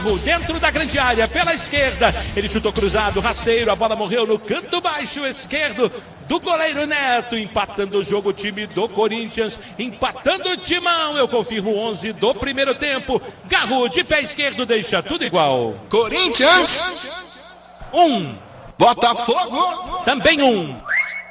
Dentro da grande área, pela esquerda, ele chutou cruzado, rasteiro, a bola morreu no canto baixo esquerdo do goleiro Neto, empatando o jogo o time do Corinthians, empatando o timão, eu confirmo o 11 do primeiro tempo, Garro de pé esquerdo deixa tudo igual. Corinthians 1, Botafogo também 1.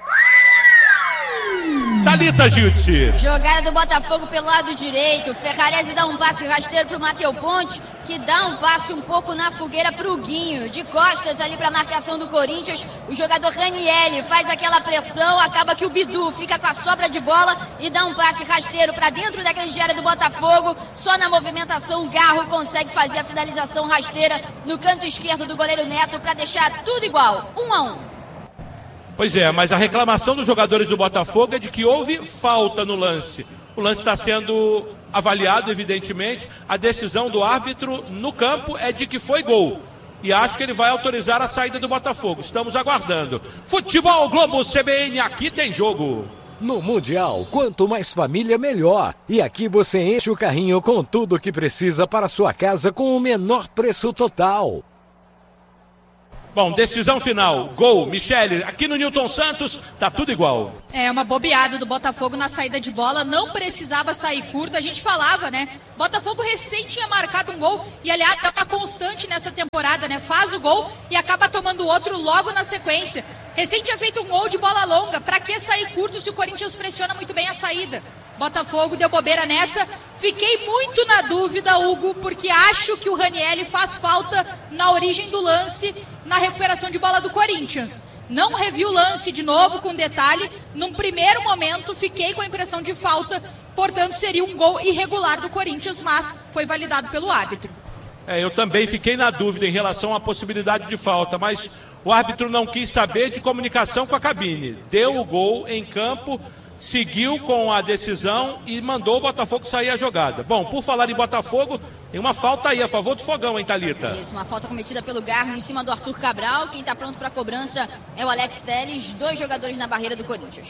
Thalita Jutsi. Jogada do Botafogo pelo lado direito. Ferrarese dá um passe rasteiro pro Matheus Ponte, que dá um passe um pouco na fogueira pro Guinho. De costas ali pra marcação do Corinthians, o jogador Ranieri faz aquela pressão, acaba que o Bidu fica com a sobra de bola e dá um passe rasteiro pra dentro da grande área do Botafogo. Só na movimentação o Garro consegue fazer a finalização rasteira no canto esquerdo do goleiro Neto pra deixar tudo igual, 1-1. Pois é, mas a reclamação dos jogadores do Botafogo é de que houve falta no lance. O lance está sendo avaliado, evidentemente. A decisão do árbitro no campo é de que foi gol. E acho que ele vai autorizar a saída do Botafogo. Estamos aguardando. Futebol Globo CBN, aqui tem jogo. No Mundial, quanto mais família, melhor. E aqui você enche o carrinho com tudo o que precisa para sua casa com o menor preço total. Bom, decisão final, gol, Michele, aqui no Newton Santos, tá tudo igual. É uma bobeada do Botafogo na saída de bola, não precisava sair curto, a gente falava, né? Botafogo recém tinha marcado um gol e, aliás, é uma constante nessa temporada, né? Faz o gol e acaba tomando outro logo na sequência. Recém tinha feito um gol de bola longa, pra que sair curto se o Corinthians pressiona muito bem a saída? Botafogo deu bobeira nessa. Fiquei muito na dúvida, Hugo, porque acho que o Ranieri faz falta na origem do lance, na recuperação de bola do Corinthians. Não revi o lance de novo com detalhe. Num primeiro momento, fiquei com a impressão de falta. Portanto, seria um gol irregular do Corinthians, mas foi validado pelo árbitro. Eu também fiquei na dúvida em relação à possibilidade de falta, mas o árbitro não quis saber de comunicação com a cabine. Deu o gol em campo, seguiu com a decisão e mandou o Botafogo sair a jogada. Bom, por falar em Botafogo, tem uma falta aí a favor do Fogão, hein, Thalita? Isso, uma falta cometida pelo Garro em cima do Arthur Cabral. Quem está pronto para a cobrança é o Alex Telles, 2 jogadores na barreira do Corinthians.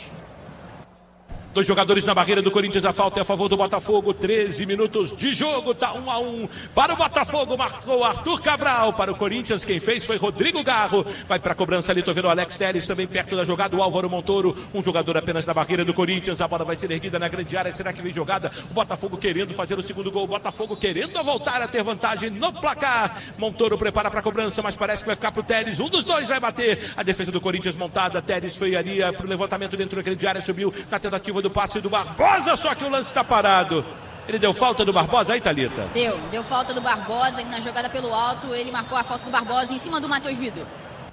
2 jogadores na barreira do Corinthians, a falta é a favor do Botafogo, 13 minutos de jogo, tá 1-1 para o Botafogo, marcou Arthur Cabral, para o Corinthians quem fez foi Rodrigo Garro, vai para a cobrança ali, tô vendo o Alex Telles também perto da jogada, o Álvaro Montoro, um jogador apenas na barreira do Corinthians, a bola vai ser erguida na grande área, será que vem jogada? O Botafogo querendo fazer o segundo gol, o Botafogo querendo voltar a ter vantagem no placar, Montoro prepara para a cobrança, mas parece que vai ficar pro Telles, um dos dois vai bater, a defesa do Corinthians montada, Telles foi ali pro levantamento dentro da grande área, subiu na tentativa do passe do Barbosa, só que o lance está parado. Ele deu falta do Barbosa aí, Thalita? Deu falta do Barbosa na jogada pelo alto, ele marcou a falta do Barbosa em cima do Matheus Bidu.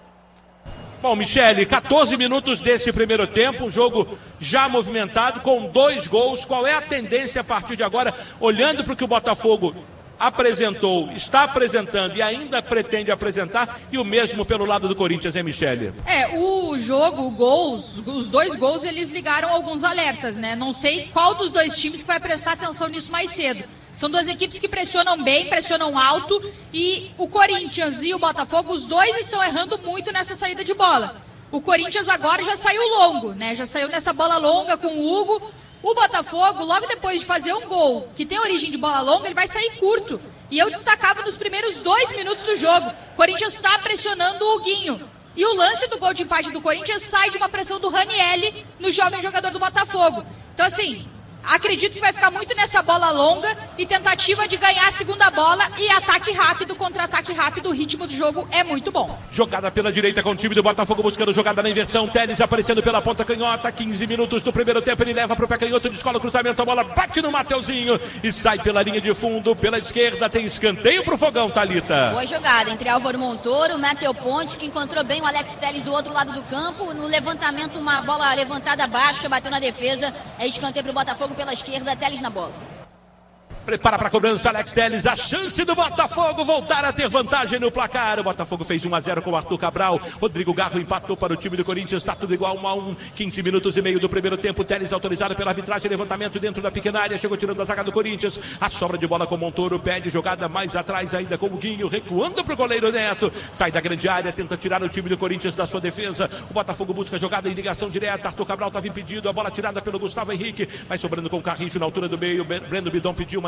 Bom, Michele, 14 minutos desse primeiro tempo, um jogo já movimentado, com 2 gols. Qual é a tendência a partir de agora, olhando para o que o Botafogo apresentou, está apresentando e ainda pretende apresentar, e o mesmo pelo lado do Corinthians, hein, Michele? O jogo, os 2 gols, eles ligaram alguns alertas, né? Não sei qual dos 2 times que vai prestar atenção nisso mais cedo. São 2 equipes que pressionam bem, pressionam alto, e o Corinthians e o Botafogo, os 2 estão errando muito nessa saída de bola. O Corinthians agora já saiu longo, né? Já saiu nessa bola longa com o Hugo. O Botafogo, logo depois de fazer um gol que tem origem de bola longa, ele vai sair curto. E eu destacava nos primeiros 2 minutos do jogo. O Corinthians está pressionando o Guinho. E o lance do gol de empate do Corinthians sai de uma pressão do Ranieri no jovem jogador do Botafogo. Então, assim, acredito que vai ficar muito nessa bola longa e tentativa de ganhar a segunda bola e ataque rápido, contra-ataque rápido. O ritmo do jogo é muito bom. Jogada pela direita com o time do Botafogo buscando jogada na inversão. Telles aparecendo pela ponta canhota. 15 minutos do primeiro tempo. Ele leva para o pé canhoto, descola o cruzamento. A bola bate no Mateuzinho e sai pela linha de fundo. Pela esquerda tem escanteio para o Fogão, Thalita. Boa jogada entre Álvaro Montoro, Matheus Ponte, que encontrou bem o Alex Telles do outro lado do campo. No levantamento, uma bola levantada baixa, bateu na defesa. É escanteio para o Botafogo pela esquerda, Telles na bola. Prepara para a cobrança, Alex Telles, a chance do Botafogo voltar a ter vantagem no placar. O Botafogo fez 1-0 com o Arthur Cabral. Rodrigo Garro empatou para o time do Corinthians, está tudo igual, 1-1. 15 minutos e meio do primeiro tempo. Telles autorizado pela arbitragem, levantamento dentro da pequena área, chegou tirando a zaga do Corinthians. A sobra de bola com o Montoro, pede jogada mais atrás ainda com o Guinho, recuando para o goleiro Neto. Sai da grande área, tenta tirar o time do Corinthians da sua defesa. O Botafogo busca jogada em ligação direta. Arthur Cabral estava impedido, a bola tirada pelo Gustavo Henrique. Vai sobrando com o Carrijo na altura do meio. Breno Bidon pediu, mas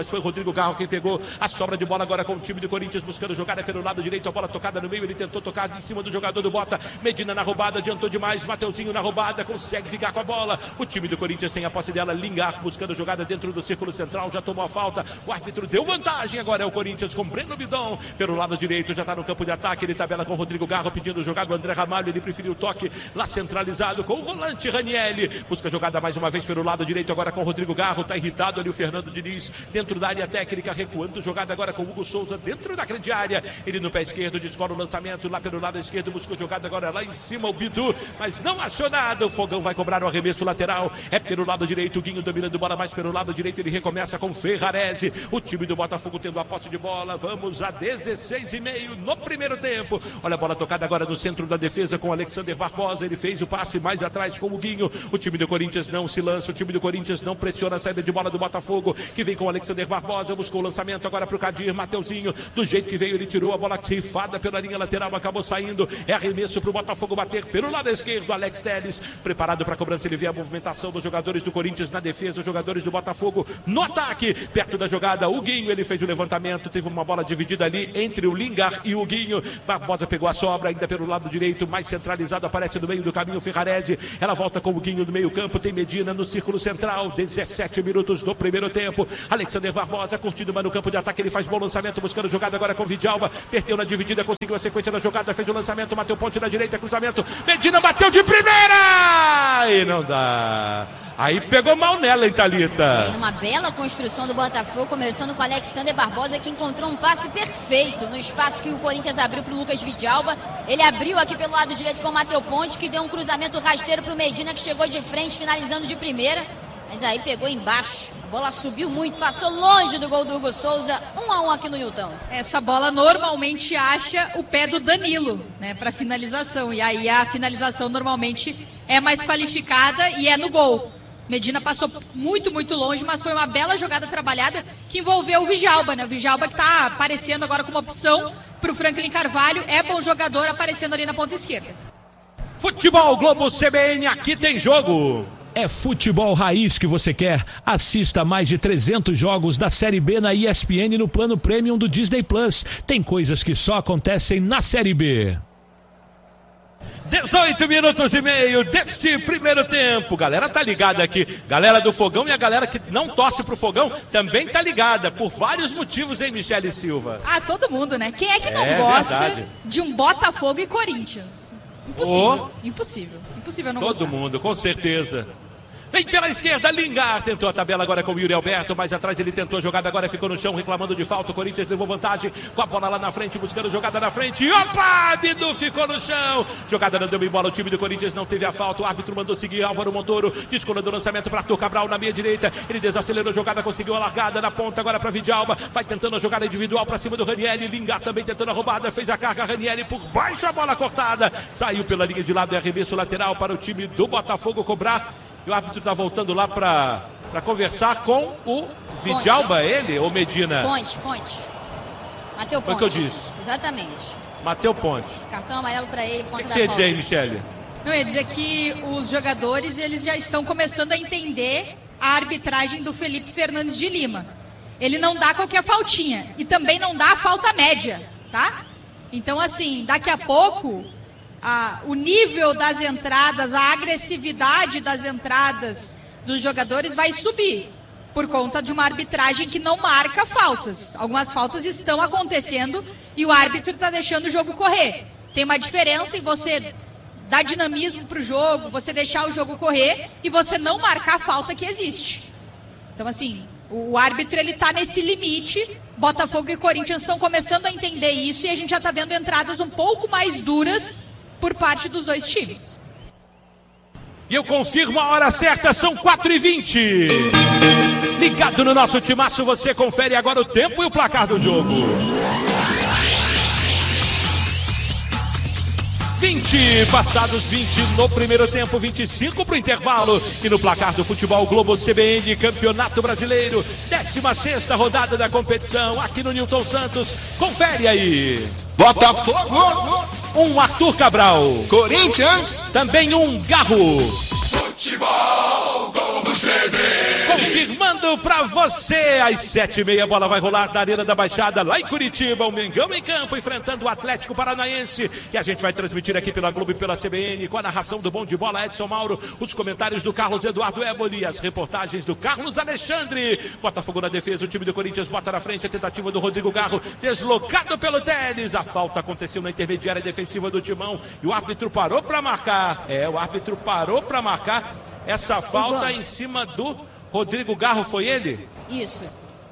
foi Rodrigo Garro quem pegou a sobra de bola agora com o time do Corinthians, buscando jogada pelo lado direito, a bola tocada no meio, ele tentou tocar em cima do jogador do Bota, Medina na roubada, adiantou demais, Mateuzinho na roubada, consegue ficar com a bola, o time do Corinthians tem a posse dela, Lingard buscando jogada dentro do círculo central, já tomou a falta, o árbitro deu vantagem, agora é o Corinthians com Breno Bidon, pelo lado direito, já está no campo de ataque, ele tabela com o Rodrigo Garro, pedindo jogada, o André Ramalho, ele preferiu o toque lá centralizado com o volante Ranielli, busca jogada mais uma vez pelo lado direito, agora com o Rodrigo Garro, tá irritado ali o Fernando Diniz, dentro da área técnica, recuando, jogada agora com o Hugo Souza, dentro da grande área, ele no pé esquerdo, descola o lançamento, lá pelo lado esquerdo, buscou jogada agora lá em cima, o Bidu, mas não achou nada, o Fogão vai cobrar o arremesso lateral, é pelo lado direito, o Guinho dominando bola mais pelo lado direito, ele recomeça com Ferrarese, o time do Botafogo tendo a posse de bola, vamos a 16,5 no primeiro tempo, olha a bola tocada agora no centro da defesa com o Alexander Barbosa, ele fez o passe mais atrás com o Guinho, o time do Corinthians não se lança, o time do Corinthians não pressiona a saída de bola do Botafogo, que vem com o Alexander Barbosa, buscou o lançamento agora para o Cadir, Mateuzinho, do jeito que veio ele tirou a bola rifada pela linha lateral, acabou saindo, é arremesso para o Botafogo bater pelo lado esquerdo, Alex Telles, preparado para a cobrança, ele vê a movimentação dos jogadores do Corinthians na defesa, os jogadores do Botafogo no ataque, perto da jogada, o Guinho, ele fez o levantamento, teve uma bola dividida ali entre o Lingard e o Guinho, Barbosa pegou a sobra, ainda pelo lado direito, mais centralizado, aparece no meio do caminho Ferrarese, ela volta com o Guinho no meio campo, tem Medina no círculo central, 17 minutos do primeiro tempo, Alexander Barbosa curtindo, mas no campo de ataque ele faz bom lançamento, buscando jogada agora com Vidjalba, perdeu na dividida, conseguiu a sequência da jogada, fez o lançamento, bateu ponte na direita, cruzamento, Medina bateu de primeira e não dá. Aí pegou mal nela, hein, Thalita? Uma bela construção do Botafogo, começando com o Alexander Barbosa, que encontrou um passe perfeito no espaço que o Corinthians abriu para o Lucas Vidjalba. Ele abriu aqui pelo lado direito com o Matheus Ponte, que deu um cruzamento rasteiro para o Medina, que chegou de frente, finalizando de primeira. Mas aí pegou embaixo. A bola subiu muito, passou longe do gol do Hugo Souza. 1-1 aqui no Nilton. Essa bola normalmente acha o pé do Danilo, né, para finalização. E aí a finalização normalmente é mais qualificada e é no gol. Medina passou muito, muito longe, mas foi uma bela jogada trabalhada que envolveu o Vidjalba, né? O Vidjalba que está aparecendo agora como opção para o Franklin Carvalho. É bom jogador aparecendo ali na ponta esquerda. Futebol Globo CBN, aqui tem jogo. É futebol raiz que você quer? Assista mais de 300 jogos da Série B na ESPN no plano Premium do Disney Plus. Tem coisas que só acontecem na Série B. 18 minutos e meio deste primeiro tempo. Galera tá ligada aqui. Galera do Fogão e a galera que não torce pro Fogão também tá ligada. Por vários motivos, hein, Michele Silva? Ah, todo mundo, né? Quem é que não gosta de um Botafogo e Corinthians? Impossível. Impossível. Impossível não gostar. Todo mundo, com certeza. Vem pela esquerda, Lingard tentou a tabela agora com o Yuri Alberto, mais atrás ele tentou a jogada, agora ficou no chão reclamando de falta, o Corinthians levou vantagem, com a bola lá na frente, buscando jogada na frente, opa, Bidu ficou no chão, jogada não deu em bola, o time do Corinthians não teve a falta, o árbitro mandou seguir, Álvaro Montoro, descolou do lançamento para Arthur Cabral na meia direita, ele desacelerou a jogada, conseguiu a largada na ponta, agora para Vidjalba, vai tentando a jogada individual para cima do Ranielli, Lingard também tentando a roubada, fez a carga, Ranielli por baixo, a bola cortada, saiu pela linha de lado, é arremesso lateral para o time do Botafogo cobrar. E o árbitro está voltando lá para conversar com o Vidjalba, ele ou Medina? Ponte. Matheus Ponte. Foi o que eu disse. Exatamente. Matheus Ponte. Cartão amarelo para ele. O que você ia dizer aí, Michele? Eu ia dizer que os jogadores eles já estão começando a entender a arbitragem do Felipe Fernandes de Lima. Ele não dá qualquer faltinha e também não dá a falta média, tá? Então, assim, daqui a pouco... o nível das entradas, a agressividade das entradas dos jogadores vai subir por conta de uma arbitragem que não marca faltas. Algumas faltas estão acontecendo e o árbitro está deixando o jogo correr. Tem uma diferença em você dar dinamismo para o jogo, você deixar o jogo correr e você não marcar a falta que existe. Então, assim, o árbitro ele está nesse limite. Botafogo e Corinthians estão começando a entender isso e a gente já está vendo entradas um pouco mais duras por parte dos dois times. E eu confirmo a hora certa, são 4h20. Ligado no nosso timaço, você confere agora o tempo e o placar do jogo. 20, passados 20 no primeiro tempo, 25 para o intervalo. E no placar do Futebol Globo CBN, Campeonato Brasileiro, 16ª rodada da competição, aqui no Nilton Santos. Confere aí. Botafogo. Um Arthur Cabral. Corinthians. Também um Garro. Futebol Globo. do CBN. Confirmando pra você, às 7h30, a bola vai rolar na Arena da Baixada, lá em Curitiba, o Mengão em campo, enfrentando o Atlético Paranaense, e a gente vai transmitir aqui pela Globo e pela CBN, com a narração do Bom de Bola, Edson Mauro, os comentários do Carlos Eduardo Éboli, as reportagens do Carlos Alexandre. Botafogo na defesa, o time do Corinthians bota na frente a tentativa do Rodrigo Garro, deslocado pelo Teles, a falta aconteceu na intermediária defensiva do Timão, e o árbitro parou pra marcar, essa falta em cima do Rodrigo Garro, foi ele? Isso.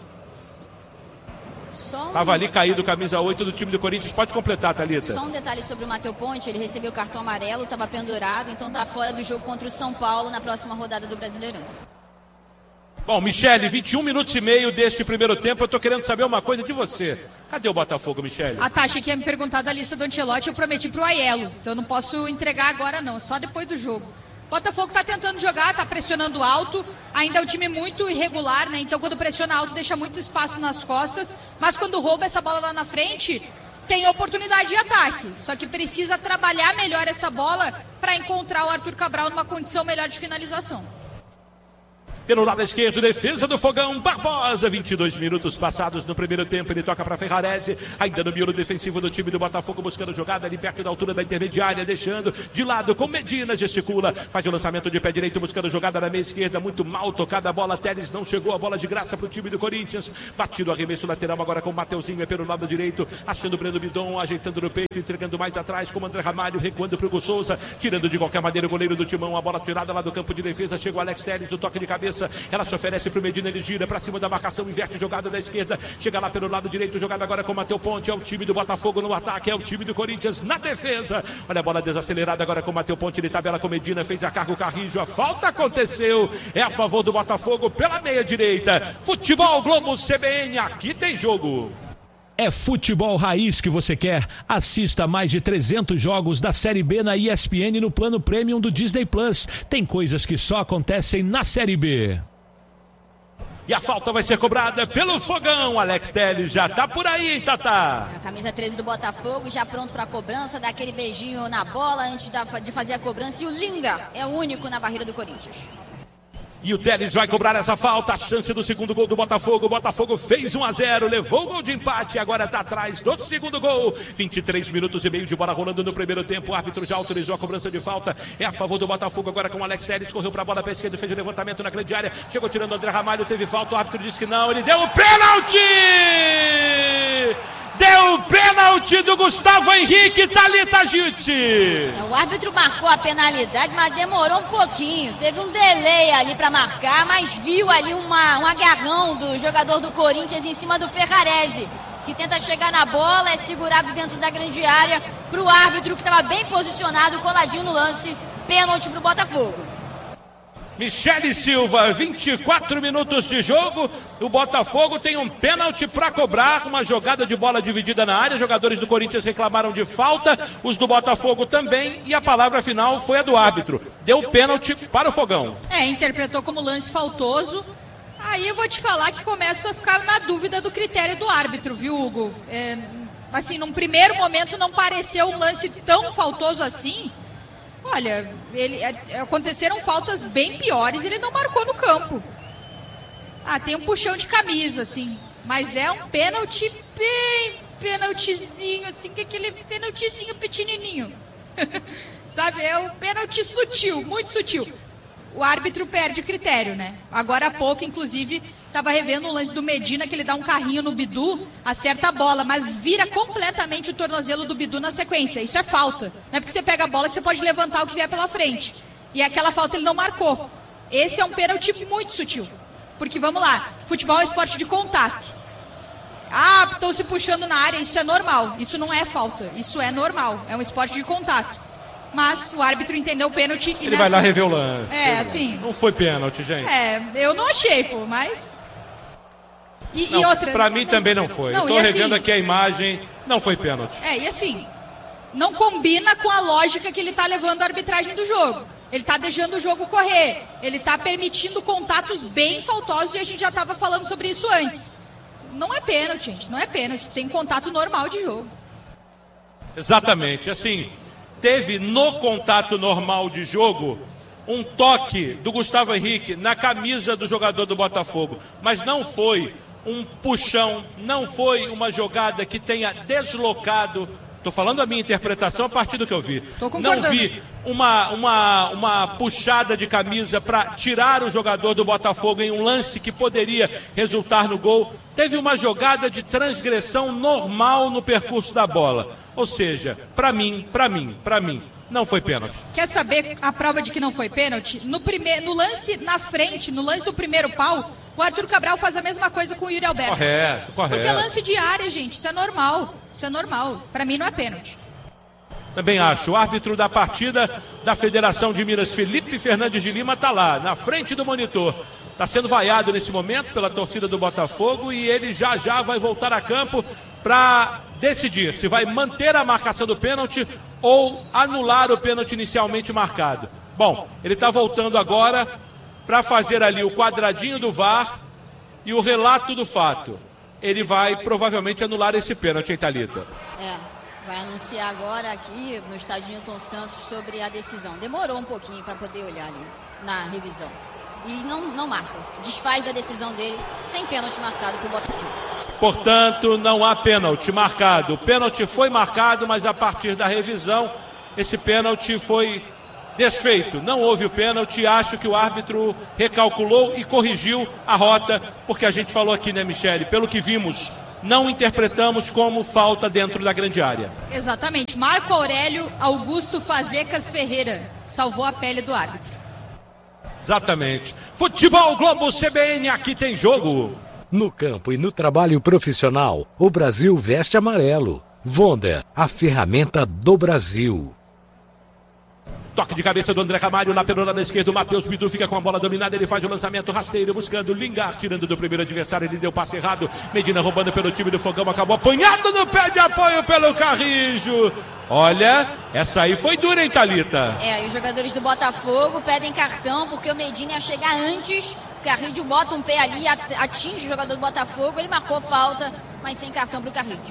Tava ali caído, camisa 8 do time do Corinthians. Pode completar, Thalita. Só um detalhe sobre o Matheus Ponte, ele recebeu cartão amarelo, estava pendurado, então tá fora do jogo contra o São Paulo na próxima rodada do Brasileirão. Bom, Michele, 21 minutos e meio deste primeiro tempo, eu tô querendo saber uma coisa de você. Cadê o Botafogo, Michele? A Tati que ia me perguntar da lista do Ancelotti, eu prometi pro Aiello, então eu não posso entregar agora não, só depois do jogo. Botafogo tá tentando jogar, tá pressionando alto, ainda é um time muito irregular, né? Então quando pressiona alto deixa muito espaço nas costas, mas quando rouba essa bola lá na frente, tem oportunidade de ataque. Só que precisa trabalhar melhor essa bola para encontrar o Arthur Cabral numa condição melhor de finalização. Pelo lado esquerdo, defesa do Fogão, Barbosa, 22 minutos passados no primeiro tempo, ele toca para Ferrarese, ainda no miolo defensivo do time do Botafogo, buscando jogada ali perto da altura da intermediária, deixando de lado com Medina, gesticula, faz o lançamento de pé direito, buscando jogada na meia esquerda, muito mal tocada a bola, Teles não chegou, a bola de graça para o time do Corinthians, batido arremesso lateral agora com o Mateuzinho, é pelo lado direito, achando o Breno Bidon, ajeitando no peito, entregando mais atrás, com o André Ramalho, recuando para o Hugo Souza, tirando de qualquer maneira o goleiro do Timão, a bola tirada lá do campo de defesa, chegou Alex Teles, o toque de cabeça, ela se oferece para o Medina, ele gira para cima da marcação, inverte jogada da esquerda, chega lá pelo lado direito, jogada agora com o Matheus Ponte, é o time do Botafogo no ataque, é o time do Corinthians na defesa, olha a bola desacelerada agora com o Matheus Ponte, ele tabela com Medina, fez a carga o Carrijo, a falta aconteceu, é a favor do Botafogo pela meia direita, Futebol Globo CBN, aqui tem jogo. É futebol raiz que você quer? Assista mais de 300 jogos da Série B na ESPN no plano Premium do Disney Plus. Tem coisas que só acontecem na Série B. E a falta vai ser cobrada pelo Fogão. Alex Teles já tá por aí, hein, Tatá? A camisa 13 do Botafogo já pronto para a cobrança, dá aquele beijinho na bola antes de fazer a cobrança. E o Linga é o único na barreira do Corinthians. E o Teles vai cobrar essa falta, a chance do segundo gol do Botafogo. O Botafogo fez 1-0, levou o gol de empate, agora está atrás do segundo gol. 23 minutos e meio de bola rolando no primeiro tempo. O árbitro já autorizou a cobrança de falta. É a favor do Botafogo agora com o Alex Teles. Correu para a bola para a esquerda, fez o levantamento na grande área. Chegou tirando o André Ramalho, teve falta. O árbitro disse que não, ele deu o pênalti! Deu o pênalti do Gustavo Henrique, Thalita Gitti. O árbitro marcou a penalidade, mas demorou um pouquinho. Teve um delay ali para marcar, mas viu ali um agarrão do jogador do Corinthians em cima do Ferrarese, que tenta chegar na bola, é segurado dentro da grande área para o árbitro, que estava bem posicionado, coladinho no lance. Pênalti para o Botafogo. Michele Silva, 24 minutos de jogo, o Botafogo tem um pênalti para cobrar, uma jogada de bola dividida na área, jogadores do Corinthians reclamaram de falta, os do Botafogo também, e a palavra final foi a do árbitro, deu pênalti para o Fogão. Interpretou como lance faltoso, aí eu vou te falar que começo a ficar na dúvida do critério do árbitro, viu, Hugo? Assim, num primeiro momento não pareceu um lance tão faltoso assim. Olha, aconteceram faltas bem piores, ele não marcou no campo. Tem um puxão de camisa, assim, mas é um pênalti bem pênaltizinho, assim, que aquele pênaltizinho pequenininho. Sabe, é um pênalti sutil, muito sutil. O árbitro perde critério, né? Agora há pouco, inclusive, estava revendo o lance do Medina, que ele dá um carrinho no Bidu, acerta a bola, mas vira completamente o tornozelo do Bidu na sequência. Isso é falta. Não é porque você pega a bola que você pode levantar o que vier pela frente. E aquela falta ele não marcou. Esse é um pênalti muito sutil. Porque, vamos lá, futebol é esporte de contato. Estão se puxando na área, isso é normal. Isso não é falta, isso é normal. É um esporte de contato. Mas o árbitro entendeu o pênalti. Ele vai lá rever o lance. Assim. Não foi pênalti, gente. Eu não achei, pô, mas. E outra. Pra mim também não foi. Eu tô revendo aqui a imagem, não foi pênalti. E assim, não combina com a lógica que ele tá levando a arbitragem do jogo. Ele tá deixando o jogo correr. Ele tá permitindo contatos bem faltosos e a gente já tava falando sobre isso antes. Não é pênalti, gente. Não é pênalti. Tem contato normal de jogo. Exatamente. Assim. Teve no contato normal de jogo um toque do Gustavo Henrique na camisa do jogador do Botafogo, mas não foi um puxão, não foi uma jogada que tenha deslocado. Estou falando a minha interpretação a partir do que eu vi. Não vi uma puxada de camisa para tirar o jogador do Botafogo em um lance que poderia resultar no gol. Teve uma jogada de transgressão normal no percurso da bola. Ou seja, para mim, não foi pênalti. Quer saber a prova de que não foi pênalti? No lance na frente, no lance do primeiro pau, o Arthur Cabral faz a mesma coisa com o Yuri Alberto. Correto. Porque é lance de área, gente. Isso é normal. Para mim não é pênalti. Também acho. O árbitro da partida da Federação de Minas, Felipe Fernandes de Lima, está lá, na frente do monitor. Está sendo vaiado nesse momento pela torcida do Botafogo e ele já vai voltar a campo para decidir se vai manter a marcação do pênalti ou anular o pênalti inicialmente marcado. Bom, ele está voltando agora para fazer ali o quadradinho do VAR e o relato do fato. Ele vai provavelmente anular esse pênalti, hein, Thalita? Vai anunciar agora aqui no estádio Newton Santos sobre a decisão. Demorou um pouquinho para poder olhar ali na revisão. E não marca. Desfaz da decisão dele sem pênalti marcado para o Botafogo. Portanto, não há pênalti marcado. O pênalti foi marcado, mas a partir da revisão, esse pênalti foi desfeito. Não houve o pênalti. Acho que o árbitro recalculou e corrigiu a rota, porque a gente falou aqui, né, Michele? Pelo que vimos, não interpretamos como falta dentro da grande área. Exatamente. Marco Aurélio Augusto Fazecas Ferreira salvou a pele do árbitro. Exatamente. Futebol Globo CBN, aqui tem jogo. No campo e no trabalho profissional, o Brasil veste amarelo. Wonder, a ferramenta do Brasil. Toque de cabeça do André Ramalho, lá pelo lado esquerdo, o Matheus Bidu fica com a bola dominada, ele faz o lançamento rasteiro, buscando Lingard, tirando do primeiro adversário, ele deu passe errado, Medina roubando pelo time do Fogão, acabou apanhado no pé de apoio pelo Carrijo. Olha, essa aí foi dura, hein, Thalita? E os jogadores do Botafogo pedem cartão, porque o Medina ia chegar antes, o Carrijo bota um pé ali, atinge o jogador do Botafogo, ele marcou falta, mas sem cartão pro Carrijo.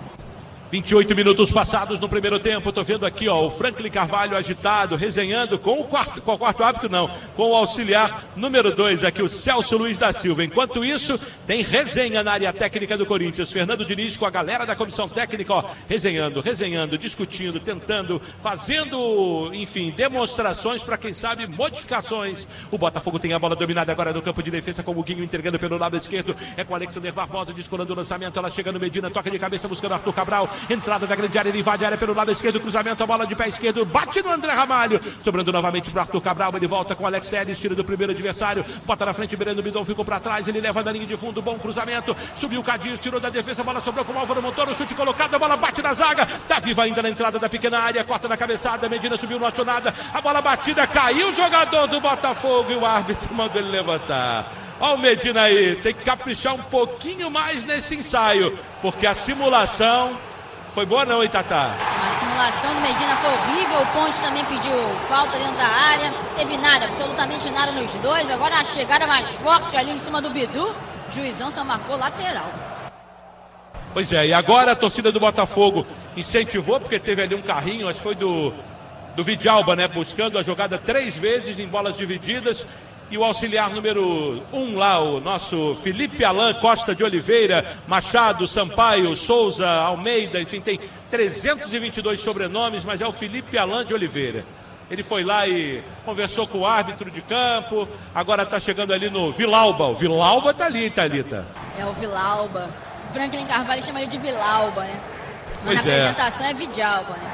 28 minutos passados no primeiro tempo. Tô vendo aqui, ó, o Franklin Carvalho agitado, resenhando com o quarto árbitro não, com o auxiliar número 2 aqui, o Celso Luiz da Silva. Enquanto isso, tem resenha na área técnica do Corinthians. Fernando Diniz com a galera da comissão técnica, ó, resenhando, discutindo, tentando, fazendo, enfim, demonstrações para quem sabe modificações. O Botafogo tem a bola dominada agora no campo de defesa com o Guinho entregando pelo lado esquerdo. É com o Alexander Barbosa descolando o lançamento. Ela chega no Medina, toca de cabeça buscando Arthur Cabral. Entrada da grande área, ele invade a área pelo lado esquerdo, cruzamento, a bola de pé esquerdo, bate no André Ramalho, sobrando novamente para Arthur Cabral, ele volta com o Alex Telles, tira do primeiro adversário, bota na frente, Breno Bidon ficou para trás, ele leva da linha de fundo, bom cruzamento, subiu o Cadinho, tirou da defesa, a bola sobrou com o Álvaro Montoro, chute colocado, a bola bate na zaga, tá viva ainda na entrada da pequena área, corta na cabeçada, Medina subiu, não achou nada, a bola batida, caiu o jogador do Botafogo e o árbitro mandou ele levantar. Olha o Medina aí, tem que caprichar um pouquinho mais nesse ensaio, porque a simulação foi boa não, hein, Tatá? A simulação do Medina foi horrível, o Ponte também pediu falta dentro da área, teve nada, absolutamente nada nos dois, agora a chegada mais forte ali em cima do Bidu, o juizão só marcou lateral. Pois é, e agora a torcida do Botafogo incentivou, porque teve ali um carrinho, acho que foi do Vidalba, né, buscando a jogada 3 vezes em bolas divididas. E o auxiliar número 1 lá, o nosso Felipe Alan Costa de Oliveira, Machado, Sampaio, Souza, Almeida, enfim, tem 322 sobrenomes, mas é o Felipe Alan de Oliveira. Ele foi lá e conversou com o árbitro de campo, agora está chegando ali no Vilauba. O Vilauba está ali, Thalita. É o Vilauba. O Franklin Carvalho chama ele de Vilauba, né? Mas pois na apresentação é Vidalba, né?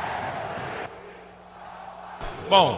Bom,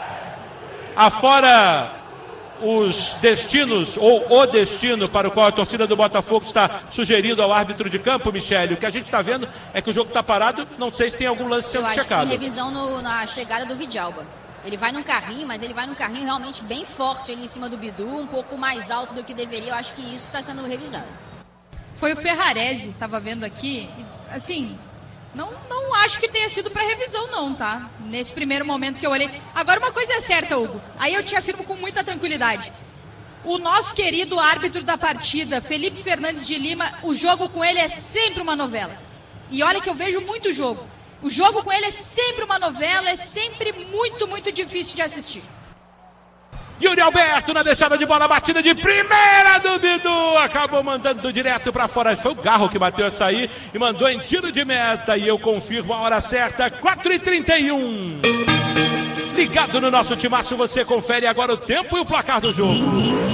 afora os destinos, ou o destino para o qual a torcida do Botafogo está sugerindo ao árbitro de campo, Michele, o que a gente está vendo é que o jogo está parado, não sei se tem algum lance sendo checado. Eu acho que tem revisão na chegada do Vidalba. Ele vai num carrinho, mas ele vai num carrinho realmente bem forte ali em cima do Bidu, um pouco mais alto do que deveria, eu acho que isso está sendo revisado. Foi o Ferrarese, estava vendo aqui, assim, não acho que tenha sido para revisão não, tá? Nesse primeiro momento que eu olhei. Agora uma coisa é certa, Hugo, aí eu te afirmo com muita tranquilidade. O nosso querido árbitro da partida, Felipe Fernandes de Lima, o jogo com ele é sempre uma novela. E olha que eu vejo muito jogo. O jogo com ele é sempre uma novela, é sempre muito, muito difícil de assistir. Yuri Alberto na deixada de bola, batida de primeira do Bidu, acabou mandando direto para fora. Foi o Garro que bateu essa aí e mandou em tiro de meta. E eu confirmo a hora certa, 4h31. Ligado no nosso timaço, você confere agora o tempo e o placar do jogo.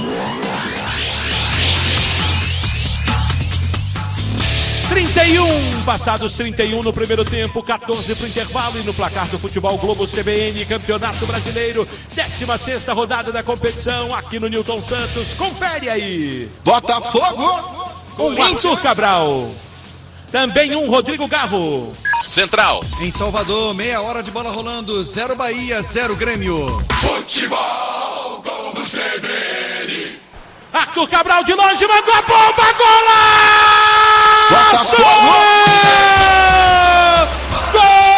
31, passados 31 no primeiro tempo, 14 para o intervalo. E no placar do Futebol Globo CBN, Campeonato Brasileiro, 16ª rodada da competição, aqui no Newton Santos. Confere aí. Botafogo, Um Arthur Cabral. Também um Rodrigo Garro. Central. Em Salvador, meia hora de bola rolando, 0 Bahia, 0 Grêmio. Futebol Globo CBN. Arthur Cabral de longe, mandou a bomba, golaço! Botafogo! Gol!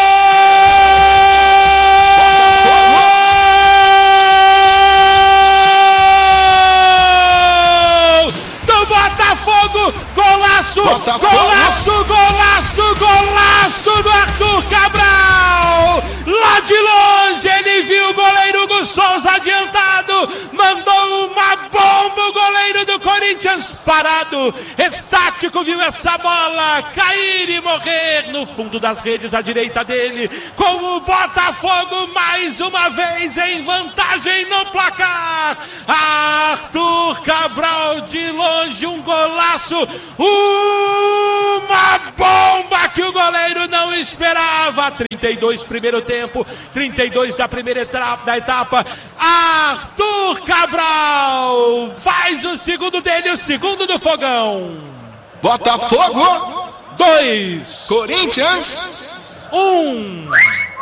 Do Botafogo! Golaço! Botafogo! Golaço! Golaço! Golaço do Arthur Cabral! Lá de longe ele viu o goleiro Hugo Souza adiantado, mandou uma bomba, o goleiro do Corinthians parado, estático, viu essa bola cair e morrer no fundo das redes à direita dele, com o Botafogo mais uma vez em vantagem no placar. Arthur Cabral de longe, um golaço, uma bomba que o goleiro não esperava. 32 primeiro tempo, 32 da primeira etapa. Arthur Cabral faz o segundo dele, o segundo do Fogão. Botafogo, 2, Corinthians, 1.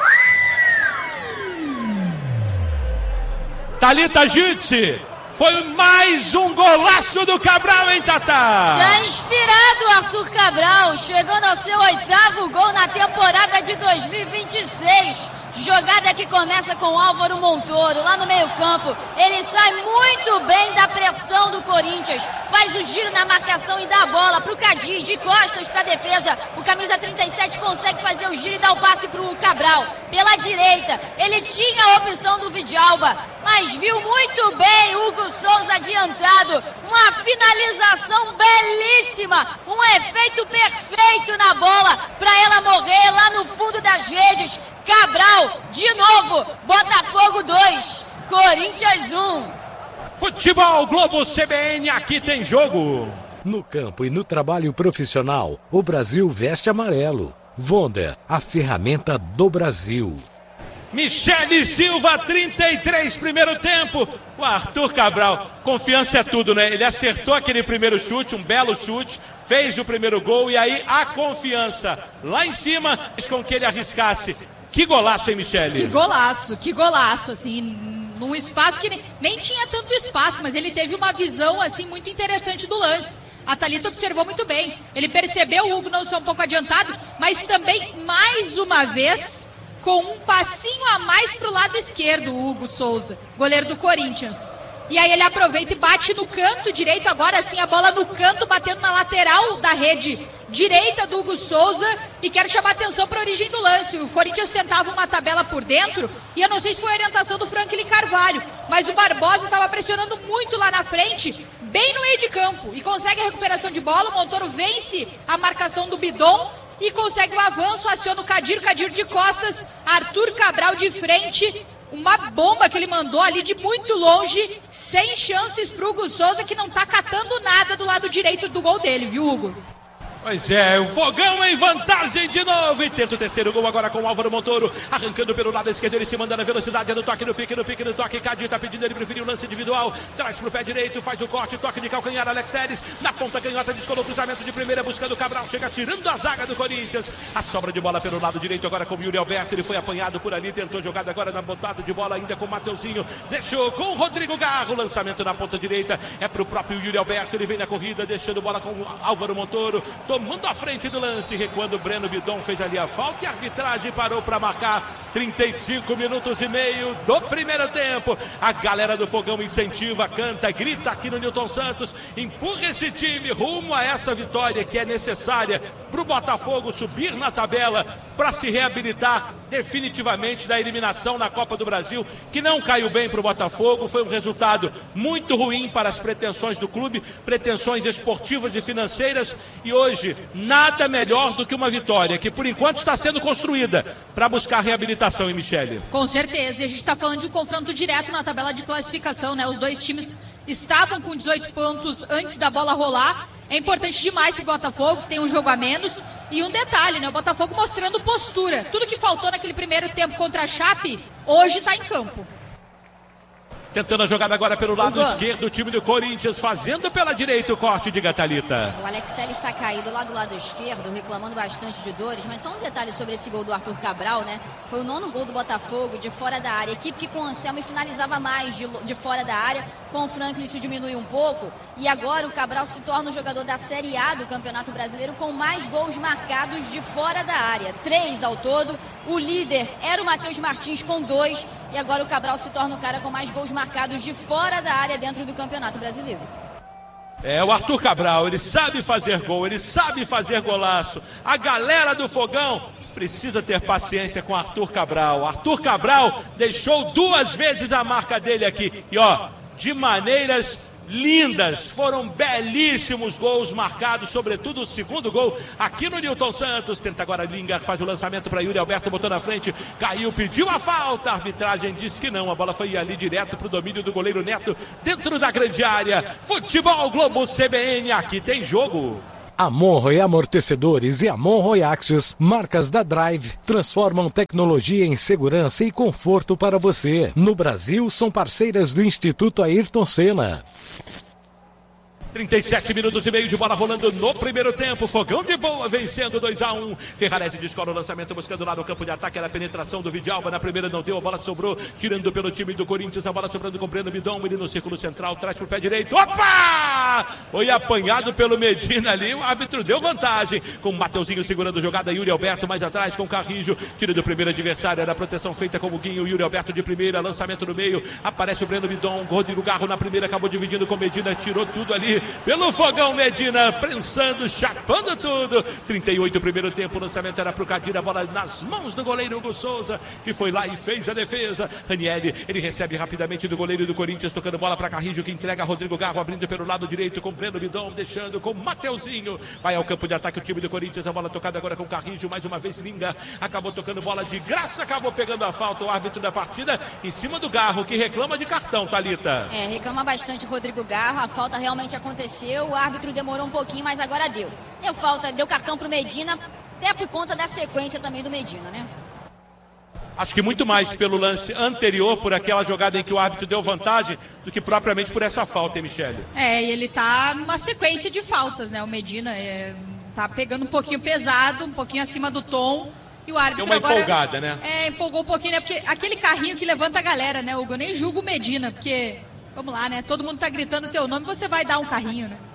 Thalita Jutsi. Foi mais um golaço do Cabral, hein, Tatá? Tá inspirado Arthur Cabral, chegando ao seu 8º gol na temporada de 2026. Jogada que começa com Álvaro Montoro, lá no meio campo. Ele sai muito bem da pressão do Corinthians. Faz o giro na marcação e dá a bola pro Cadi, de costas pra defesa. O camisa 37 consegue fazer o giro e dar o passe pro Cabral. Pela direita, ele tinha a opção do Vidalba, mas viu muito bem Hugo Souza adiantado. Uma finalização belíssima, um efeito perfeito na bola pra ela morrer lá no fundo das redes. Cabral, de novo, Botafogo 2, Corinthians 1. Futebol Globo CBN, aqui tem jogo. No campo e no trabalho profissional, o Brasil veste amarelo. Wonder, a ferramenta do Brasil. Michele Silva, 33 primeiro tempo. O Arthur Cabral, confiança é tudo, né? Ele acertou aquele primeiro chute, um belo chute, fez o primeiro gol e aí a confiança lá em cima fez com que ele arriscasse. Que golaço, hein, Michele? Que golaço, assim, num espaço que nem tinha tanto espaço, mas ele teve uma visão, assim, muito interessante do lance. A Thalita observou muito bem. Ele percebeu o Hugo não só um pouco adiantado, mas também, mais uma vez, com um passinho a mais pro lado esquerdo, o Hugo Souza, goleiro do Corinthians. E aí ele aproveita e bate no canto direito, agora sim a bola no canto, batendo na lateral da rede direita do Hugo Souza. E quero chamar atenção para a origem do lance. O Corinthians tentava uma tabela por dentro, e eu não sei se foi a orientação do Franklin Carvalho, mas o Barbosa estava pressionando muito lá na frente, bem no meio de campo, e consegue a recuperação de bola. O Montoro vence a marcação do Bidon e consegue o avanço, aciona o Kadir de costas, Arthur Cabral de frente. Uma bomba que ele mandou ali de muito longe, sem chances pro Hugo Souza, que não tá catando nada do lado direito do gol dele, viu, Hugo? Pois é, o Fogão em vantagem de novo. E tenta o terceiro gol agora com o Álvaro Montoro. Arrancando pelo lado esquerdo, ele se manda na velocidade, no toque, no pique, no toque. Cadi tá pedindo, ele preferiu o lance individual. Traz pro pé direito, faz o corte, toque de calcanhar, Alex Telles. Na ponta canhota, descolou o cruzamento de primeira, buscando o Cabral. Chega tirando a zaga do Corinthians. A sobra de bola pelo lado direito agora com o Yuri Alberto. Ele foi apanhado por ali, tentou jogada agora na botada de bola ainda com o Mateuzinho. Deixou com o Rodrigo Garro. Lançamento na ponta direita, é pro próprio Yuri Alberto. Ele vem na corrida, deixando bola com o Álvaro Montoro. Tomando a frente do lance, recuando o Breno Bidon, fez ali a falta e a arbitragem parou para marcar. 35 minutos e meio do primeiro tempo. A galera do Fogão incentiva, canta, grita aqui no Newton Santos, empurra esse time rumo a essa vitória que é necessária para o Botafogo subir na tabela para se reabilitar definitivamente da eliminação na Copa do Brasil, que não caiu bem para o Botafogo. Foi um resultado muito ruim para as pretensões do clube, pretensões esportivas e financeiras, e hoje nada melhor do que uma vitória que por enquanto está sendo construída para buscar reabilitação, hein, Michele? Com certeza, e a gente está falando de um confronto direto na tabela de classificação, né? Os dois times estavam com 18 pontos antes da bola rolar. É importante demais para o Botafogo, que tem um jogo a menos. E um detalhe, né? O Botafogo mostrando postura. Tudo que faltou naquele primeiro tempo contra a Chape, hoje está em campo. Tentando a jogada agora pelo lado esquerdo, o time do Corinthians, fazendo pela direita o corte de Thalita. O Alex Telles está caído lá do lado esquerdo, reclamando bastante de dores, mas só um detalhe sobre esse gol do Arthur Cabral, né? Foi o 9º gol do Botafogo de fora da área. Equipe que com o Anselmo finalizava mais de fora da área, com o Franklin isso diminui um pouco, e agora o Cabral se torna o jogador da Série A do Campeonato Brasileiro com mais gols marcados de fora da área. 3 ao todo. O líder era o Matheus Martins com 2, e agora o Cabral se torna o cara com mais gols marcados de fora da área dentro do Campeonato Brasileiro. É, o Arthur Cabral, ele sabe fazer gol, ele sabe fazer golaço. A galera do Fogão precisa ter paciência com Arthur Cabral. Arthur Cabral deixou 2 vezes a marca dele aqui. E ó, de maneiras lindas, foram belíssimos gols marcados, sobretudo o segundo gol aqui no Newton Santos. Tenta agora Lingard, faz o lançamento para Yuri Alberto, botou na frente, caiu, pediu a falta, a arbitragem disse que não, a bola foi ali direto para o domínio do goleiro Neto, dentro da grande área. Futebol Globo CBN, aqui tem jogo. A Monroe Amortecedores e a Monroe Axios, marcas da Drive, transformam tecnologia em segurança e conforto para você. No Brasil, são parceiras do Instituto Ayrton Senna. 37 minutos e meio de bola rolando no primeiro tempo. Fogão de Boa vencendo 2-1. Ferrarese descola o lançamento, buscando lá no campo de ataque. Era a penetração do Vidalba. Na primeira não deu, a bola sobrou, tirando pelo time do Corinthians. A bola sobrando com Breno Bidon. Ele no círculo central, traz pro pé direito. Opa! Foi apanhado pelo Medina ali. O árbitro deu vantagem. Com o Mateuzinho segurando a jogada. Yuri Alberto mais atrás com o Carrijo. Tira do primeiro adversário. Era a proteção feita com o Guinho. Yuri Alberto de primeira. Lançamento no meio. Aparece o Breno Bidon. Rodrigo Garro na primeira. Acabou dividindo com o Medina. Tirou tudo ali pelo Fogão. Medina prensando, chapando tudo. 38 primeiro tempo, o lançamento era pro Cadira, a bola nas mãos do goleiro Hugo Souza, que foi lá e fez a defesa. Ranieri, ele recebe rapidamente do goleiro do Corinthians, tocando bola para Carrijo, que entrega a Rodrigo Garro, abrindo pelo lado direito com Breno Bidon, deixando com Mateuzinho. Vai ao campo de ataque o time do Corinthians, a bola tocada agora com Carrijo, mais uma vez Linga, acabou tocando bola de graça, acabou pegando a falta, o árbitro da partida em cima do Garro, que reclama de cartão, Thalita. Reclama bastante o Rodrigo Garro, a falta realmente aconteceu, o árbitro demorou um pouquinho, mas agora deu. Deu falta, deu cartão pro Medina, até por conta da sequência também do Medina, né? Acho que muito mais pelo lance anterior, por aquela jogada em que o árbitro deu vantagem, do que propriamente por essa falta, hein, Michele? E ele tá numa sequência de faltas, né? O Medina tá pegando um pouquinho pesado, um pouquinho acima do tom. E o árbitro deu uma agora empolgada, né? Empolgou um pouquinho, né? Porque aquele carrinho que levanta a galera, né, Hugo? Eu nem julgo o Medina, porque, vamos lá, né? Todo mundo tá gritando o teu nome, você vai dar um carrinho, né?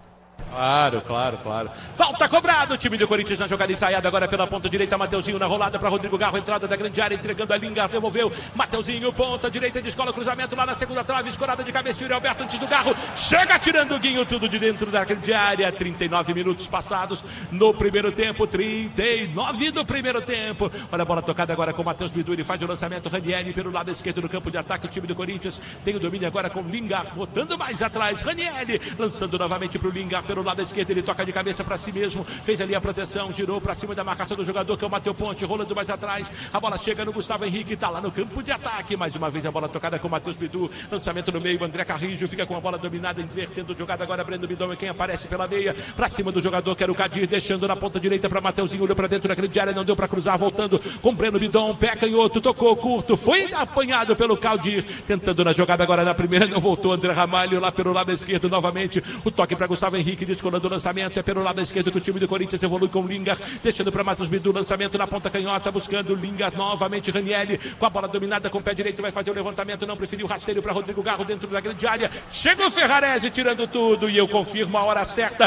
Claro. Falta cobrado, o time do Corinthians na jogada ensaiada agora pela ponta direita, Mateuzinho na rolada para Rodrigo Garro, entrada da grande área, entregando a Lingard, devolveu, Mateuzinho, ponta direita, descola o cruzamento lá na segunda trave, escorada de cabeça, Yuri Alberto antes do Garro, chega tirando o Guinho, tudo de dentro da grande área. 39 minutos passados no primeiro tempo, 39 do primeiro tempo. Olha a bola tocada agora com o Matheus Bidu, ele faz o lançamento, Ranieri pelo lado esquerdo do campo de ataque, o time do Corinthians tem o domínio agora com Lingard, botando mais atrás, Ranieri, lançando novamente para o Lingard pelo lado esquerdo, ele toca de cabeça para si mesmo, fez ali a proteção, girou para cima da marcação do jogador, que é o Matheus Ponte, rolando mais atrás, a bola chega no Gustavo Henrique, tá lá no campo de ataque, mais uma vez a bola tocada com o Matheus Bidu, lançamento no meio, André Carrijo fica com a bola dominada, invertendo jogada agora, Breno Bidon é quem aparece pela meia, para cima do jogador, que era o Cadir, deixando na ponta direita para Mateuzinho, olhou para dentro da grande área, não deu para cruzar, voltando com Breno Bidon, pé canhoto, tocou curto, foi apanhado pelo Cadir, tentando na jogada agora na primeira, não voltou, André Ramalho lá pelo lado esquerdo novamente, o toque para Gustavo Henrique, descolando o lançamento, é pelo lado esquerdo que o time do Corinthians evolui com o Lingard, deixando para Matheus Bidu, lançamento na ponta canhota, buscando o Lingard novamente, Ranieri com a bola dominada com o pé direito, vai fazer o levantamento, não preferiu o rasteiro para Rodrigo Garro dentro da grande área, chega o Ferrarese tirando tudo, e eu confirmo a hora certa,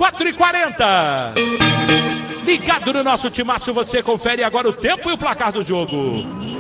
4h40. Ligado no nosso timaço, você confere agora o tempo e o placar do jogo.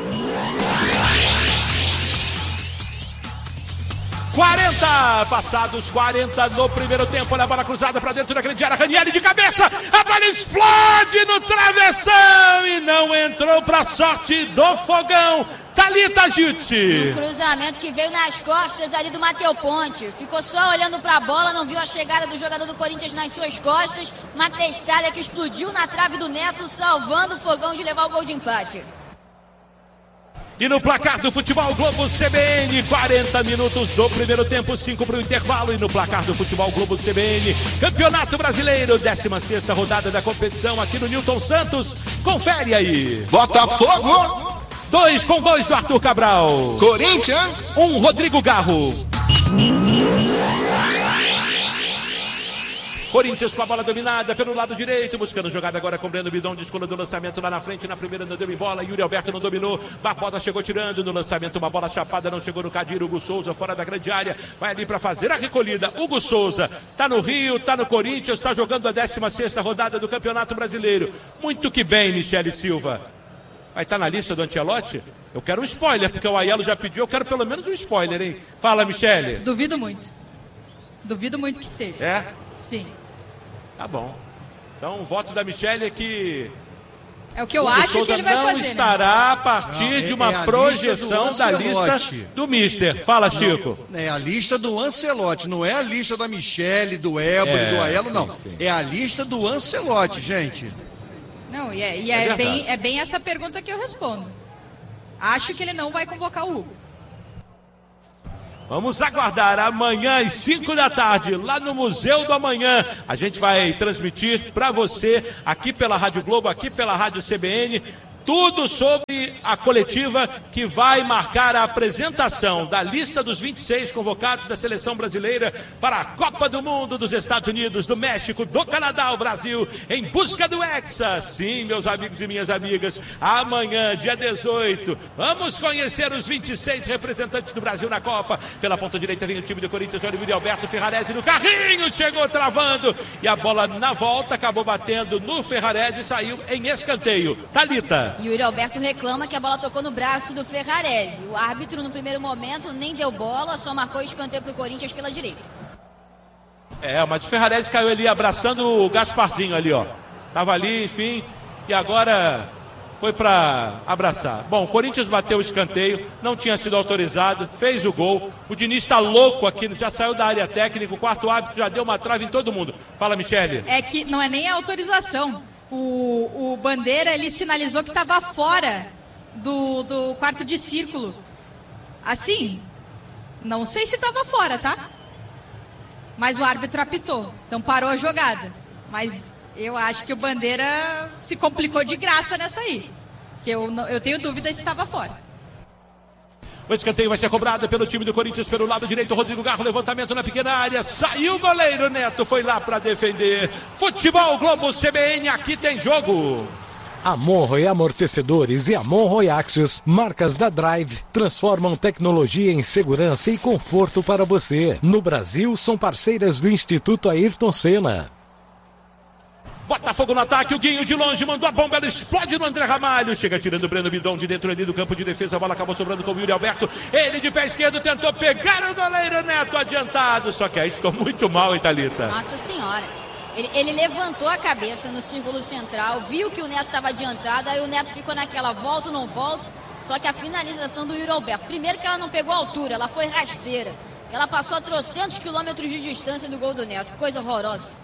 40, passados 40 no primeiro tempo, olha a bola cruzada para dentro da grande área, Ranieri de cabeça, a bola explode no travessão e entrou pra sorte do Fogão. Thalita Jutsi. Um cruzamento que veio nas costas ali do Matheus Ponte. Ficou só olhando pra bola, não viu a chegada do jogador do Corinthians nas suas costas. Uma testada que explodiu na trave do Neto, salvando o Fogão de levar o gol de empate. E no placar do Futebol Globo CBN, 40 minutos do primeiro tempo, 5 para o intervalo. E no placar do Futebol Globo CBN, Campeonato Brasileiro, 16ª rodada da competição aqui no Newton Santos. Confere aí. Botafogo. 2-2 do Arthur Cabral. Corinthians. 1, Rodrigo Garro. Corinthians com a bola dominada pelo lado direito, buscando jogada agora com Breno Bidon, descola do lançamento lá na frente, na primeira não deu em bola, Yuri Alberto não dominou, Barbosa chegou tirando no lançamento, uma bola chapada, não chegou no Cadir, Hugo Souza fora da grande área, vai ali para fazer a recolhida, Hugo Souza, tá no Rio, tá no Corinthians, tá jogando a 16ª rodada do Campeonato Brasileiro, muito que bem, Michele Silva. Vai estar na lista do Ancelotti? Eu quero um spoiler, porque o Aiello já pediu, eu quero pelo menos um spoiler, hein? Fala, Michele. Duvido muito que esteja. É? Sim. Tá bom. Então o voto da Michele é que... É o que eu acho que ele vai fazer, não estará a partir de uma projeção da lista do Mister. Fala, Chico. É a lista do Ancelotti, não é a lista da Michele, do Ébora, do Aiello, não. Sim. É a lista do Ancelotti, gente. Não, é bem essa pergunta que eu respondo. Acho que ele não vai convocar o Hugo. Vamos aguardar amanhã às 5 da tarde, lá no Museu do Amanhã. A gente vai transmitir para você, aqui pela Rádio Globo, aqui pela Rádio CBN, tudo sobre a coletiva que vai marcar a apresentação da lista dos 26 convocados da Seleção Brasileira para a Copa do Mundo dos Estados Unidos, do México, do Canadá, o Brasil, em busca do Hexa. Sim, meus amigos e minhas amigas, amanhã, dia 18, vamos conhecer os 26 representantes do Brasil na Copa. Pela ponta direita vem o time do Corinthians, olha o Yuri Alberto, Ferrarese no carrinho, chegou travando, e a bola na volta acabou batendo no Ferrarese e saiu em escanteio. Thalita. Yuri Alberto reclama que a bola tocou no braço do Ferrarese. O árbitro, no primeiro momento, nem deu bola, só marcou escanteio para o Corinthians pela direita. Mas o Ferrarese caiu ali abraçando o Gasparzinho ali, ó. Tava ali, enfim, e agora foi para abraçar. Bom, o Corinthians bateu o escanteio, não tinha sido autorizado, fez o gol. O Diniz está louco aqui, já saiu da área técnica, o quarto árbitro já deu uma trave em todo mundo. Fala, Michele. É que não é nem a autorização. O Bandeira, ele sinalizou que estava fora do quarto de círculo. Assim, não sei se estava fora, tá? Mas o árbitro apitou, então parou a jogada. Mas eu acho que o Bandeira se complicou de graça nessa aí. Que eu tenho dúvida se estava fora. O escanteio vai ser cobrado pelo time do Corinthians pelo lado direito. Rodrigo Garro, levantamento na pequena área. Saiu o goleiro Neto, foi lá para defender. Futebol Globo CBN, aqui tem jogo. Amon e Amortecedores e Amon Royaxios, marcas da Drive, transformam tecnologia em segurança e conforto para você. No Brasil, são parceiras do Instituto Ayrton Senna. Botafogo no ataque, o Guinho de longe mandou a bomba, ela explode no André Ramalho, chega tirando o Breno Bidon de dentro ali do campo de defesa, a bola acabou sobrando com o Yuri Alberto, ele de pé esquerdo tentou pegar o goleiro Neto adiantado, só que aí ficou muito mal, hein, Thalita? Nossa senhora, ele levantou a cabeça no círculo central, viu que o Neto estava adiantado, aí o Neto ficou naquela volta ou não volta, só que a finalização do Yuri Alberto, primeiro que ela não pegou altura, ela foi rasteira, ela passou a trocentos quilômetros de distância do gol do Neto, coisa horrorosa.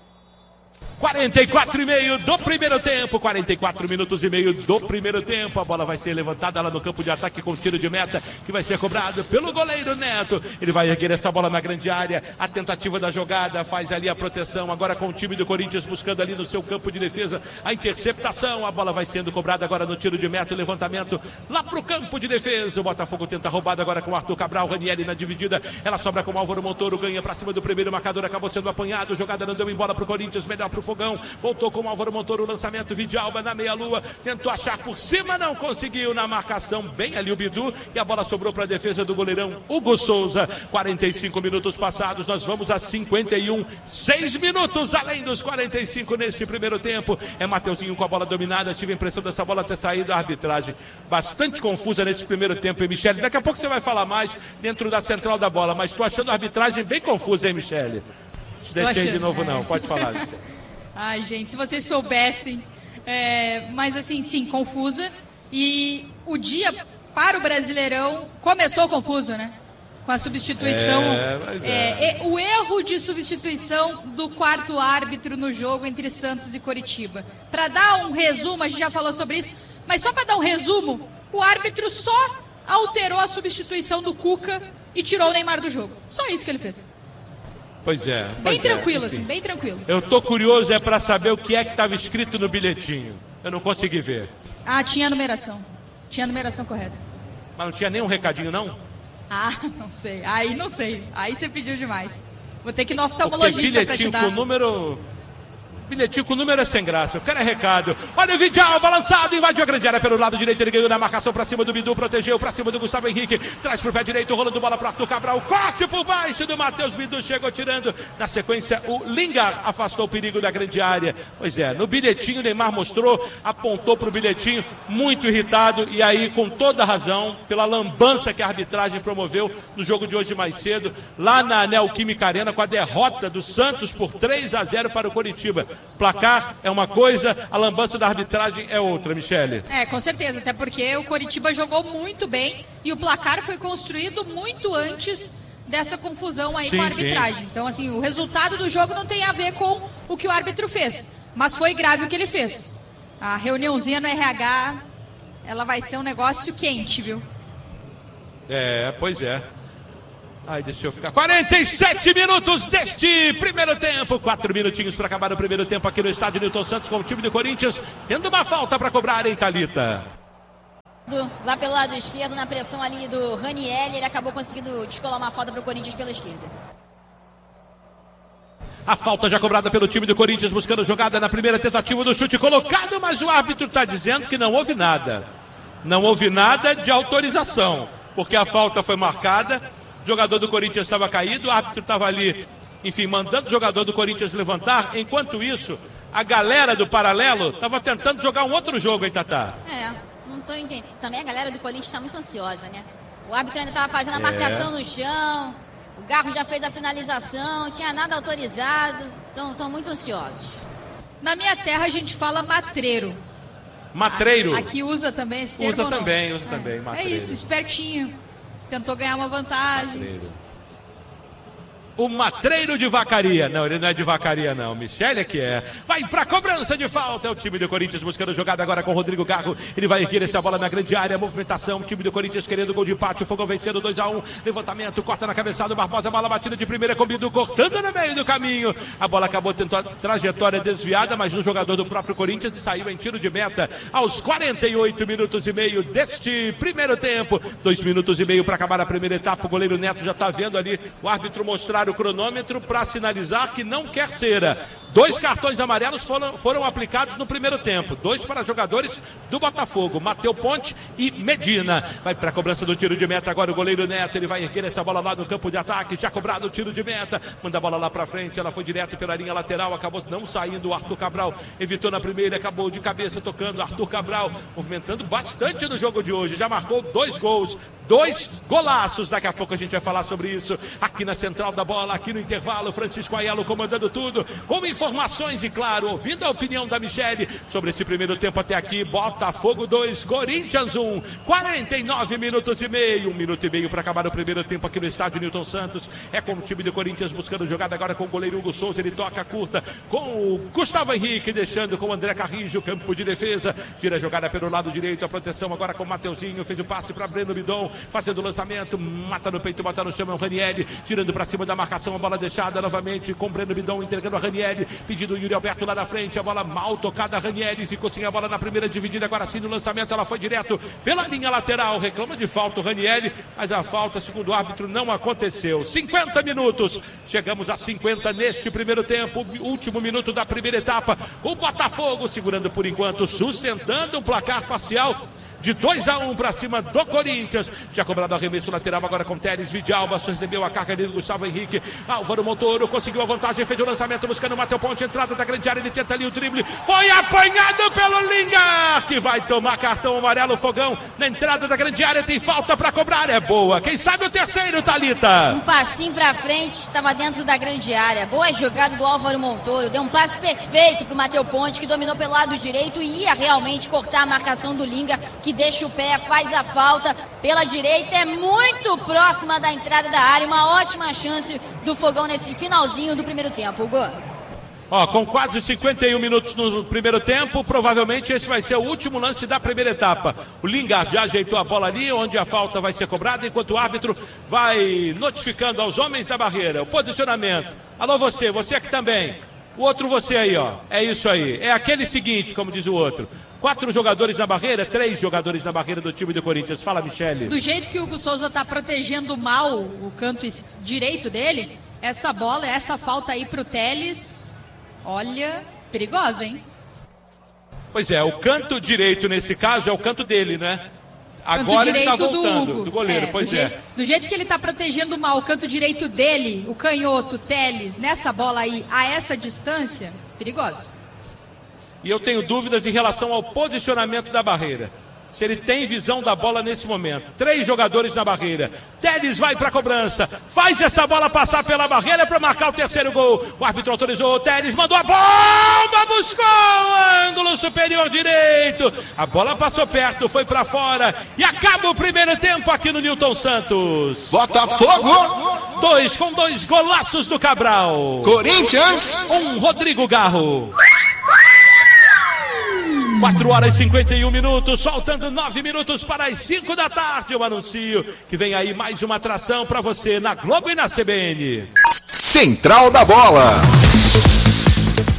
44,5 do primeiro tempo, 44 minutos e meio do primeiro tempo, a bola vai ser levantada lá no campo de ataque com tiro de meta, que vai ser cobrado pelo goleiro Neto, ele vai erguer essa bola na grande área, a tentativa da jogada, faz ali a proteção, agora com o time do Corinthians buscando ali no seu campo de defesa, a interceptação, a bola vai sendo cobrada agora no tiro de meta, o levantamento lá pro campo de defesa, o Botafogo tenta a roubada agora com o Arthur Cabral, Ranieri na dividida, ela sobra com o Álvaro Montoro, ganha pra cima do primeiro marcador, acabou sendo apanhado, jogada não deu em bola pro Corinthians, melhor pro Fogão, voltou com o Álvaro Montoro, o lançamento, Vidalba na meia-lua, tentou achar por cima, não conseguiu, na marcação, bem ali o Bidu, e a bola sobrou para a defesa do goleirão Hugo Souza. 45 minutos passados, nós vamos a 51, 6 minutos além dos 45 neste primeiro tempo, é Mateuzinho com a bola dominada, tive a impressão dessa bola ter saído, a arbitragem bastante confusa nesse primeiro tempo, hein, Michele? Daqui a pouco você vai falar mais dentro da central da bola, mas estou achando a arbitragem bem confusa, hein, Michele? Te deixei de novo não, pode falar, Michele. Ai, gente, se vocês soubessem Mas assim, sim, confusa. E o dia para o Brasileirão começou confuso, né? Com a substituição. O erro de substituição do quarto árbitro no jogo entre Santos e Coritiba. Para dar um resumo, a gente já falou sobre isso, mas só para dar um resumo, o árbitro só alterou a substituição do Cuca e tirou o Neymar do jogo. Só isso que ele fez. Pois é. Bem tranquilo, assim, bem tranquilo. Eu tô curioso para saber o que é que estava escrito no bilhetinho. Eu não consegui ver. Tinha a numeração. Tinha a numeração correta. Mas não tinha nenhum recadinho, não? Não sei. Aí não sei. Aí você pediu demais. Vou ter que ir no oftalmologista para te dar. Bilhetinho com número é sem graça. Eu quero é recado. Olha o Vidal, balançado, invadiu a grande área pelo lado direito. Ele ganhou na marcação pra cima do Bidu, protegeu pra cima do Gustavo Henrique. Traz pro pé direito, rolando bola pro Arthur Cabral. Corte por baixo do Matheus Bidu, chegou tirando. Na sequência, o Lingard afastou o perigo da grande área. Pois é, no bilhetinho, o Neymar mostrou, apontou pro bilhetinho, muito irritado. E aí, com toda razão, pela lambança que a arbitragem promoveu no jogo de hoje mais cedo, lá na Neoquímica Arena, com a derrota do Santos por 3-0 para o Coritiba. Placar é uma coisa, a lambança da arbitragem é outra, Michele. Com certeza, até porque o Coritiba jogou muito bem e o placar foi construído muito antes dessa confusão aí com a arbitragem. Sim. Então, assim, o resultado do jogo não tem a ver com o que o árbitro fez, mas foi grave o que ele fez. A reuniãozinha no RH, ela vai ser um negócio quente, viu? Pois é. Deixa eu ficar. 47 minutos deste primeiro tempo. 4 minutinhos para acabar o primeiro tempo aqui no estádio Newton Santos com o time do Corinthians. Tendo uma falta para cobrar, hein, Thalita? Lá pelo lado esquerdo, na pressão ali do Ranieri, ele acabou conseguindo descolar uma falta para o Corinthians pela esquerda. A falta já cobrada pelo time do Corinthians, buscando jogada na primeira tentativa do chute colocado, mas o árbitro está dizendo que não houve nada. Não houve nada de autorização, porque a falta foi marcada. O jogador do Corinthians estava caído, o árbitro estava ali, enfim, mandando o jogador do Corinthians levantar. Enquanto isso, a galera do Paralelo estava tentando jogar um outro jogo, hein, Tatá? Não estou entendendo. Também a galera do Corinthians está muito ansiosa, né? O árbitro ainda estava fazendo a marcação no chão, o Garro já fez a finalização, não tinha nada autorizado, estão muito ansiosos. Na minha terra a gente fala matreiro. Matreiro? Aqui usa também esse termo? Usa também, matreiro. É isso, espertinho. Tentou ganhar uma vantagem. Matreiro. O matreiro de Vacaria. Não, ele não é de Vacaria, não. Michele é que é. Vai pra cobrança de falta. É o time do Corinthians buscando jogada agora com o Rodrigo Garro. Ele vai erguer essa bola na grande área. Movimentação. O time do Corinthians querendo gol de empate. O Fogão vencendo 2-1. Levantamento. Corta na cabeçada. Barbosa. Bola batida de primeira com o Bidu. Cortando no meio do caminho. A bola acabou tendo a trajetória desviada, mas no jogador do próprio Corinthians e saiu em tiro de meta aos 48 minutos e meio deste primeiro tempo. 2 minutos e meio para acabar a primeira etapa. O goleiro Neto já está vendo ali o árbitro mostrar o cronômetro para sinalizar que não quer cera. 2 cartões amarelos foram aplicados no primeiro tempo. 2 para jogadores do Botafogo, Matheus Ponte e Medina. Vai para a cobrança do tiro de meta agora o goleiro Neto. Ele vai erguer essa bola lá no campo de ataque. Já cobrado o tiro de meta. Manda a bola lá para frente. Ela foi direto pela linha lateral. Acabou não saindo. O Arthur Cabral evitou na primeira. Acabou de cabeça tocando. Arthur Cabral movimentando bastante no jogo de hoje. Já marcou 2 gols. 2 golaços. Daqui a pouco a gente vai falar sobre isso. Aqui na central da bola, aqui no intervalo. Francisco Aiello comandando tudo. Com informações e, claro, ouvindo a opinião da Michele sobre esse primeiro tempo até aqui. Botafogo 2, Corinthians 1. 49 minutos e meio. 1 minuto e meio para acabar o primeiro tempo aqui no estádio Newton Santos. É com o time do Corinthians buscando jogada agora com o goleiro Hugo Souza. Ele toca curta com o Gustavo Henrique, deixando com o André Carrijo, campo de defesa. Tira a jogada pelo lado direito. A proteção agora com o Mateuzinho. Fez o passe para Breno Bidon, fazendo o lançamento. Mata no peito, bota no chão. É o Ranieri, tirando para cima da marcação. A bola deixada novamente com o Breno Bidon, entregando a Ranieri. Pedido o Yuri Alberto lá na frente. A bola mal tocada. Ranieri ficou sem a bola na primeira dividida. Agora sim no lançamento. Ela foi direto pela linha lateral. Reclama de falta o Ranieri, mas a falta, segundo o árbitro, não aconteceu. 50 minutos. Chegamos a 50 neste primeiro tempo. Último minuto da primeira etapa. O Botafogo segurando por enquanto, sustentando o placar parcial de 2-1 para cima do Corinthians. Já cobrado arremesso lateral agora com Teles. Vidalba recebeu a carga ali do Gustavo Henrique. Álvaro Montoro conseguiu a vantagem, fez o lançamento buscando o Matheus Ponte, entrada da grande área, ele tenta ali o drible, foi apanhado pelo Lingar, que vai tomar cartão amarelo. Fogão na entrada da grande área, tem falta para cobrar, é boa. Quem sabe o terceiro, Thalita? Um passinho para frente, estava dentro da grande área. Boa jogada do Álvaro Montoro, deu um passe perfeito pro Matheus Ponte, que dominou pelo lado direito e ia realmente cortar a marcação do Lingar, que deixa o pé, faz a falta pela direita, é muito próxima da entrada da área, uma ótima chance do Fogão nesse finalzinho do primeiro tempo, Hugo. Com quase 51 minutos no primeiro tempo, provavelmente esse vai ser o último lance da primeira etapa. O Lingar já ajeitou a bola ali, onde a falta vai ser cobrada, enquanto o árbitro vai notificando aos homens da barreira o posicionamento. Alô você aqui também. O outro você aí, ó. É isso aí. É aquele seguinte, como diz o outro. 4 jogadores na barreira, 3 jogadores na barreira do time do Corinthians. Fala, Michele. Do jeito que o Hugo Souza tá protegendo mal o canto direito dele, essa bola, essa falta aí pro Teles, olha, perigosa, hein? Pois é, o canto direito nesse caso é o canto dele, né? Agora ele tá voltando, do goleiro, pois é. Do jeito que ele tá protegendo mal o canto direito dele, o canhoto, Teles, nessa bola aí, a essa distância, perigosa. E eu tenho dúvidas em relação ao posicionamento da barreira. Se ele tem visão da bola nesse momento. 3 jogadores na barreira. Teles vai para a cobrança. Faz essa bola passar pela barreira para marcar o terceiro gol. O árbitro autorizou. Teles mandou a bomba. Buscou o ângulo superior direito. A bola passou perto, foi para fora. E acaba o primeiro tempo aqui no Newton Santos. Botafogo. 2 com 2 golaços do Cabral. Corinthians. 1 Rodrigo Garro. 4 horas e 51 minutos, faltando 9 minutos para as 5 da tarde. Eu anuncio que vem aí mais uma atração para você na Globo e na CBN. Central da Bola.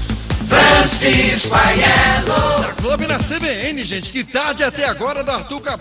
Francisco Aiello. Na Globo e na CBN, gente. Que tarde até agora do Arthur Cabral.